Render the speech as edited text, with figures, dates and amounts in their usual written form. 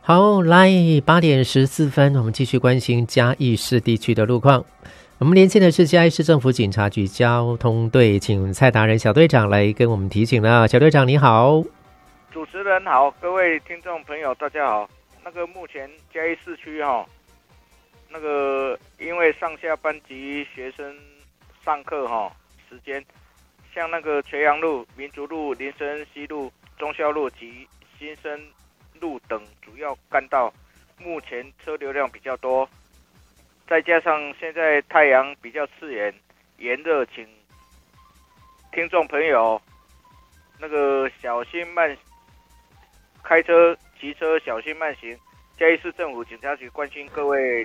好，来8点14分，我们继续关心嘉义市地区的路况。我们连线的是嘉义市政府警察局交通队，请蔡达人小队长来跟我们提醒了。小队长你好。 主持人好，各位听众朋友大家好。目前嘉义市区因为上下班及学生上课时间，像垂杨路、民族路、林森恩西路、忠孝路及新生路等主要干道，目前车流量比较多，再加上现在太阳比较刺眼炎热，请听众朋友小心开车骑车小心慢行。嘉义市政府警察局关心各位